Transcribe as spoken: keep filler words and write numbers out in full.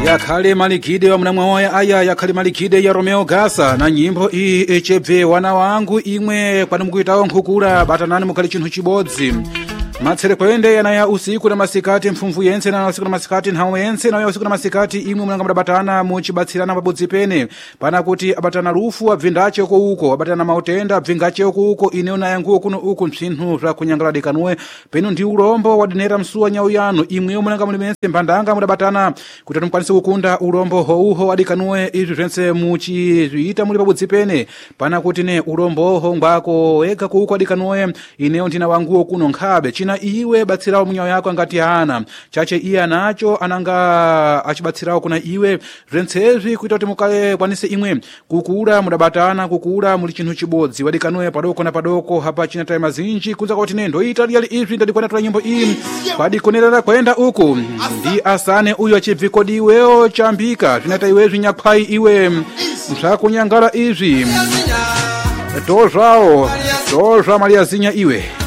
yakhale malikide wa mnamwaoya aya yakhale malikide ya Romeo Gasa na nyimbo iyi echebve wana wangu imwe kwani mkuitawo nkhukula batanani mukali chinthu chibodzi matsere kwende yana ya usiku na masikati mfumvu yense na usiku na masikati nthawo yense na usiku na masikati imwe mulanga mdabatana muchibatsirana pabodzi pene pana kuti abatana rufu abvindache uko uko abatana mautenda abvingache uko uko ine una yanguo kuno uko msinthu zva kunyangala dekanuwe penu ndi ulombo wadinera msuwa nyau yanu imwe mulanga mulimense mbandanga mudabatana kuti mukwanise kukunda ulombo houho wadikanuwe izvi zvense muchizviita muli pabodzi pene pana kuti ne ulombo ho ngwako wega kuuko wadikanuwe ine ndina wanguo kuno nkhabe china iwe batsirawo munyawo yako ngati hana chache iye anacho ananga achibatsirawo kuna iwe zventsezvi kuita kuti mukale kwanise imwe kukula mudabatana kukula muli chinthu chibodzi wadikanuwe padoko na padoko hapa china tayi mazinji kunza kuti ne ndoita liyali izvi ndadikwana tula nyimbo iyi kwadikonelera kwenda uku ndi asane uyo achibviko diwewo chambika zvinata iwe zvinyakhwayi iwe mshakunyangala izvi tozvawo tozva mali yazinya iwe